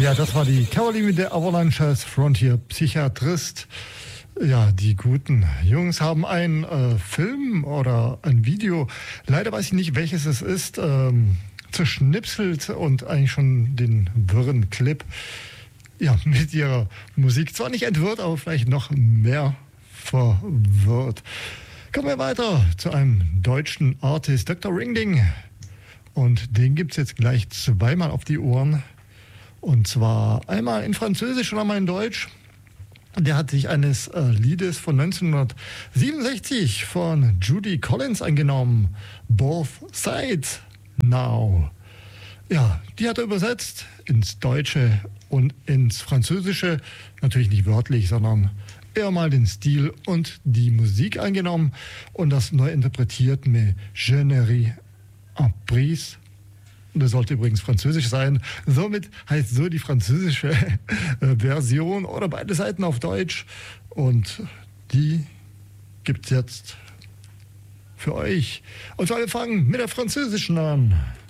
Ja, das war die Caroline mit der Avalanches Frontier Psychiatrist. Ja, die guten Jungs haben einen Film oder ein Video, leider weiß ich nicht, welches es ist, zerschnipselt und eigentlich schon den wirren Clip ja, mit ihrer Musik zwar nicht entwirrt, aber vielleicht noch mehr verwirrt. Kommen wir weiter zu einem deutschen Artist, Dr. Ringding. Und den gibt es jetzt gleich zweimal auf die Ohren. Und zwar einmal in Französisch und einmal in Deutsch. Der hat sich eines Liedes von 1967 von Judy Collins angenommen. Both Sides Now. Ja, die hat er übersetzt ins Deutsche und ins Französische. Natürlich nicht wörtlich, sondern eher mal den Stil und die Musik angenommen und das neu interpretiert mit Je ne ris en prise. Das sollte übrigens französisch sein. Somit heißt so die französische Version oder beide Seiten auf Deutsch. Und die gibt es jetzt für euch. Und zwar wir fangen mit der französischen an.